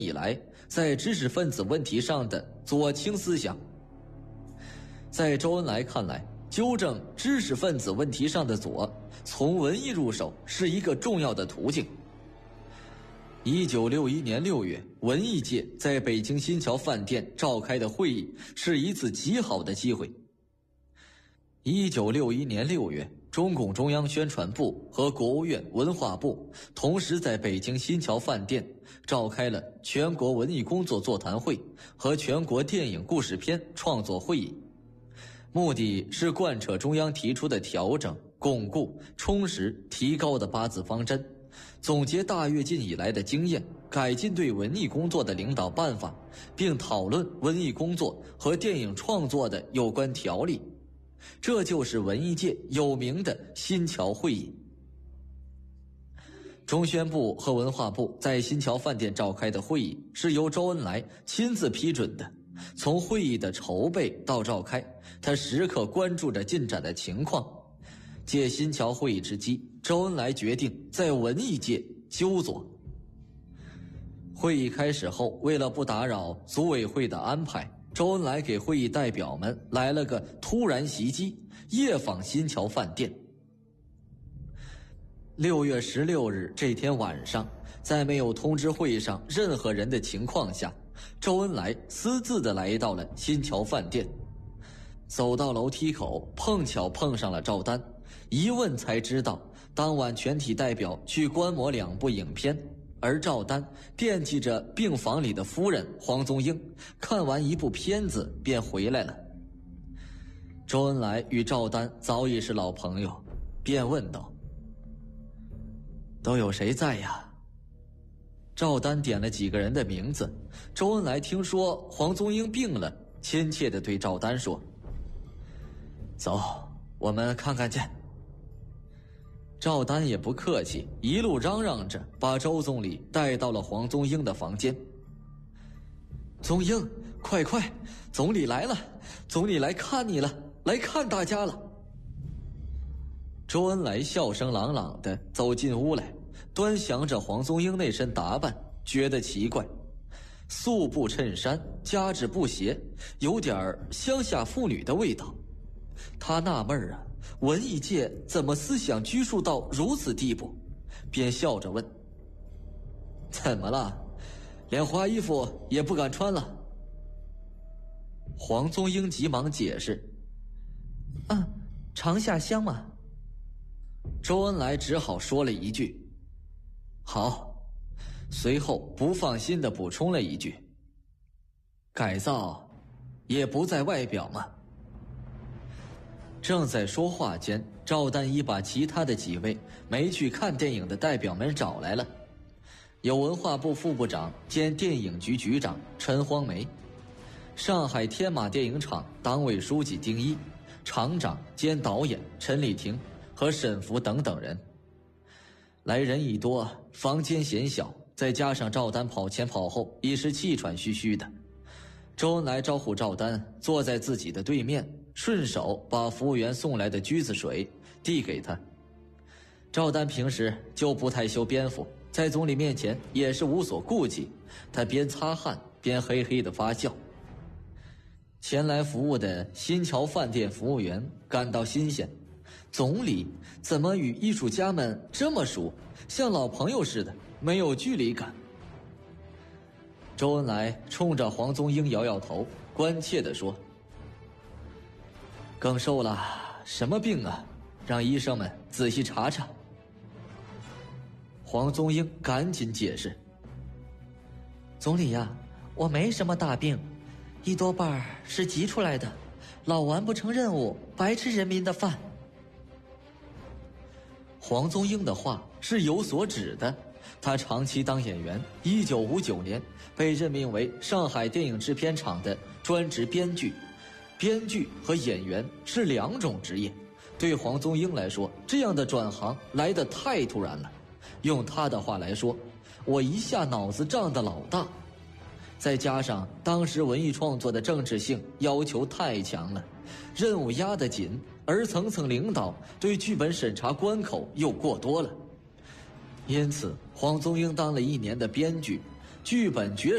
以来在知识分子问题上的左倾思想。在周恩来看来，纠正知识分子问题上的左，从文艺入手是一个重要的途径。1961年6月，文艺界在北京新桥饭店召开的会议是一次极好的机会。1961年6月，中共中央宣传部和国务院文化部同时在北京新桥饭店召开了全国文艺工作座谈会和全国电影故事片创作会议，目的是贯彻中央提出的调整、巩固、充实、提高的8字方针，总结大跃进以来的经验，改进对文艺工作的领导办法，并讨论文艺工作和电影创作的有关条例。这就是文艺界有名的新桥会议。中宣部和文化部在新桥饭店召开的会议是由周恩来亲自批准的。从会议的筹备到召开，他时刻关注着进展的情况。借新桥会议之机，周恩来决定在文艺界纠左。会议开始后，为了不打扰组委会的安排，周恩来给会议代表们来了个突然袭击，夜访新桥饭店。6月16日这天晚上，在没有通知会上任何人的情况下，周恩来私自地来到了新桥饭店。走到楼梯口，碰巧碰上了赵丹，一问才知道当晚全体代表去观摩2部影片，而赵丹惦记着病房里的夫人黄宗英，看完一部片子便回来了。周恩来与赵丹早已是老朋友，便问道：“都有谁在呀？”赵丹点了几个人的名字。周恩来听说黄宗英病了，亲切地对赵丹说：“走，我们看看见。”赵丹也不客气，一路嚷嚷着把周总理带到了黄宗英的房间。宗英，快快，总理来了，总理来看你了，来看大家了。周恩来笑声朗朗地走进屋来，端详着黄宗英那身打扮，觉得奇怪。素布衬衫，夹趾布鞋，有点乡下妇女的味道。他纳闷啊，文艺界怎么思想拘束到如此地步，便笑着问：“怎么了？连花衣服也不敢穿了？”黄宗英急忙解释：“长下乡嘛。”周恩来只好说了一句：“好。”随后不放心地补充了一句：“改造也不在外表嘛。”正在说话间，赵丹已把其他的几位没去看电影的代表们找来了。有文化部副部长兼电影局局长陈荒梅，上海天马电影厂党委书记丁一，厂长兼导演陈丽婷和沈福等等人。来人一多，房间狭小，再加上赵丹跑前跑后，已是气喘吁吁的。周恩来招呼赵丹坐在自己的对面，顺手把服务员送来的橘子水递给他。赵丹平时就不太修边幅，在总理面前也是无所顾忌，他边擦汗边嘿嘿地发笑。前来服务的新桥饭店服务员感到新鲜，总理怎么与艺术家们这么熟，像老朋友似的，没有距离感。周恩来冲着黄宗英摇摇头，关切地说：“更瘦了，什么病啊？让医生们仔细查查。”黄宗英赶紧解释：“总理呀，我没什么大病，一多半是急出来的，老完不成任务，白吃人民的饭。”黄宗英的话是有所指的，他长期当演员，1959年被任命为上海电影制片厂的专职编剧。编剧和演员是2种职业，对黄宗英来说，这样的转行来得太突然了。用他的话来说，我一下脑子胀得老大。再加上当时文艺创作的政治性要求太强了，任务压得紧，而层层领导对剧本审查关口又过多了。因此黄宗英当了1年的编剧，剧本决